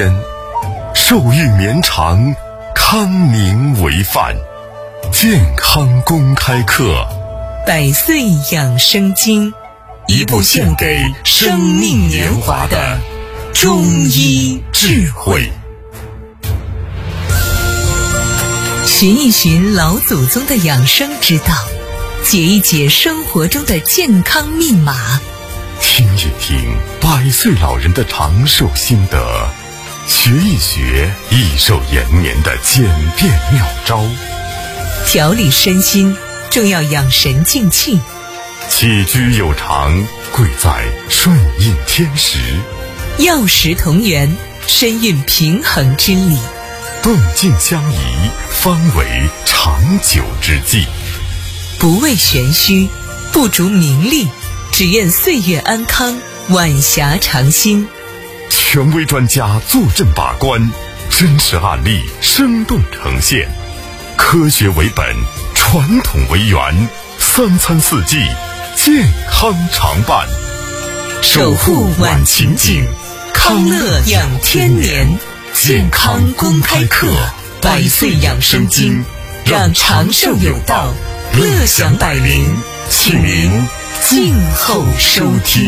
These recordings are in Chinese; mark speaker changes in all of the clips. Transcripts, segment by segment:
Speaker 1: 间，寿育绵长，康宁为范。健康公开课，
Speaker 2: 百岁养生经，
Speaker 1: 一部献给生命年华的中医智慧。
Speaker 2: 寻一寻老祖宗的养生之道，解一解生活中的健康密码，
Speaker 1: 听一听百岁老人的长寿心得，学一学益寿延年的简便妙招，
Speaker 2: 调理身心正要养神静气，
Speaker 1: 起居有常贵在顺应天时，
Speaker 2: 药食同源深蕴平衡之理，
Speaker 1: 动静相宜方为长久之计。
Speaker 2: 不为玄虚，不逐名利，只愿岁月安康，晚霞长新。
Speaker 1: 权威专家坐镇把关，真实案例生动呈现，科学为本，传统为源，三餐四季健康常伴，
Speaker 2: 守护晚晴景，康乐养天年。健康公开课，百岁养生经，让长寿有道，乐享百龄，请您静候收听。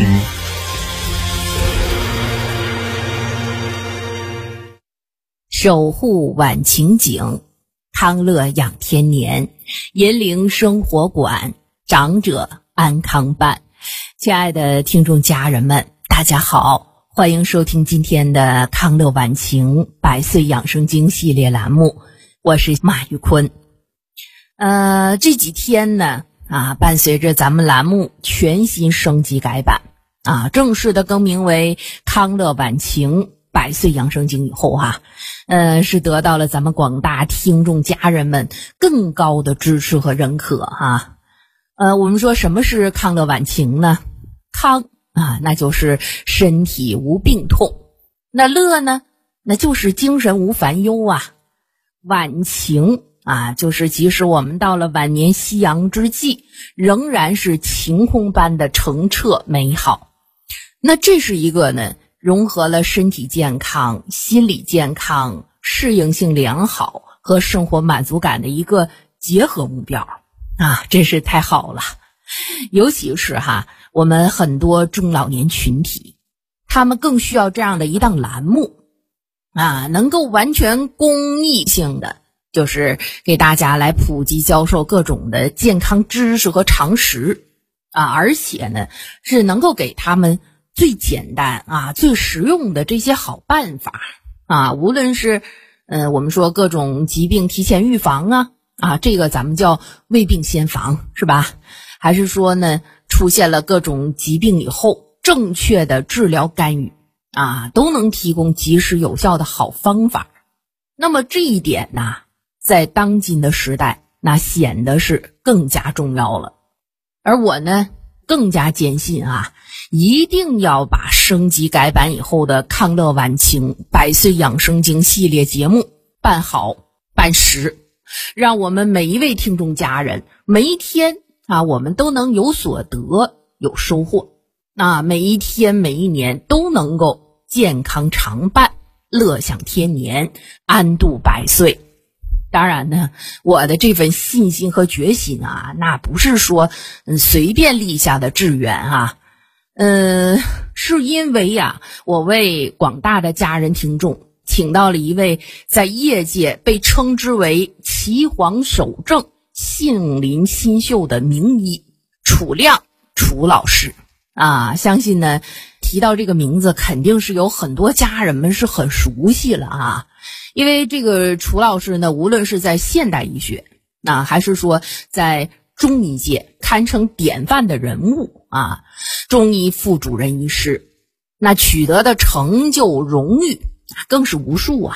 Speaker 3: 守护晚晴景，康乐养天年，银铃生活馆，长者安康伴。亲爱的听众家人们，大家好，欢迎收听今天的康乐晚晴百岁养生经系列栏目，我是马玉坤。这几天呢，伴随着咱们栏目全新升级改版，正式的更名为康乐晚晴百岁养生经以后是得到了咱们广大听众家人们更高的支持和认可我们说什么是康乐晚晴呢？康那就是身体无病痛，那乐呢，那就是精神无烦忧晚晴就是即使我们到了晚年夕阳之际，仍然是晴空般的澄澈美好。那这是一个呢融合了身体健康、心理健康、适应性良好和生活满足感的一个结合目标真是太好了。尤其是我们很多中老年群体，他们更需要这样的一档栏目能够完全公益性的，就是给大家来普及教授各种的健康知识和常识而且呢是能够给他们最简单最实用的这些好办法无论是我们说各种疾病提前预防这个咱们叫未病先防是吧？还是说呢出现了各种疾病以后正确的治疗干预都能提供及时有效的好方法。那么这一点在当今的时代那显得是更加重要了。而我呢更加坚信一定要把升级改版以后的康乐晚晴百岁养生经系列节目办好办实，让我们每一位听众家人每一天我们都能有所得有收获，每一天每一年都能够健康常伴，乐享天年，安度百岁。当然呢，我的这份信心和决心那不是说随便立下的志愿是因为我为广大的家人听众请到了一位在业界被称之为岐黄守正、杏林新秀的名医楚亮楚老师相信呢提到这个名字肯定是有很多家人们是很熟悉了因为这个楚老师呢，无论是在现代医学还是说在中医界堪称典范的人物中医副主任医师，那取得的成就荣誉更是无数